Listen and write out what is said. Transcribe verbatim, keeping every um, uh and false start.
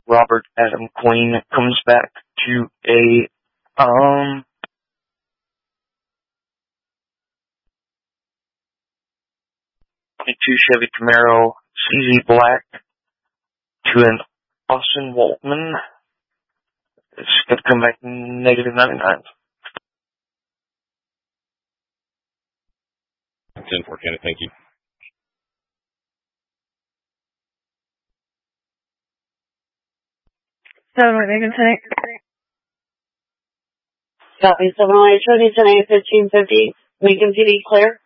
Robert Adam Queen comes back to a, um, to Chevy Camaro C Z Black to an Austin Waltman. It's going to come back negative ninety-nine. ten four, Kenneth, thank you. seven one Lincoln tonight. Copy seven one eight, Tony tonight, fifteen fifty. Lincoln P D clear.